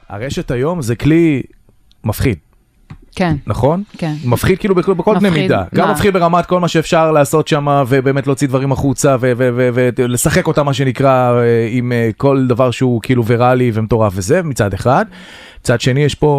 הרשת היום זה כלי מפחיד. כן. נכון? כן. מפחיד כאילו בכל קנה מידה. גם מפחיד ברמת כל מה שאפשר לעשות שם, ובאמת להוציא דברים החוצה, ולשחק אותה מה שנקרא, עם כל דבר שהוא כאילו ויראלי ומטורף וזה, מצד אחד. מצד שני יש פה